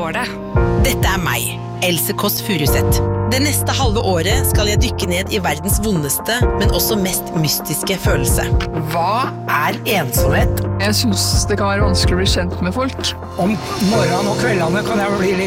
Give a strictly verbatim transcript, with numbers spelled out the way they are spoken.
går det? Dette er meg, Else Kåss Furuseth. Det neste halve året skal jeg dykke ned i verdens vondeste, men også mest mystiske følelse. Hva er ensomhet? Jeg synes det kan være vanskelig å bli kjent med folk. Om morgenen og kveldene kan jeg bli litt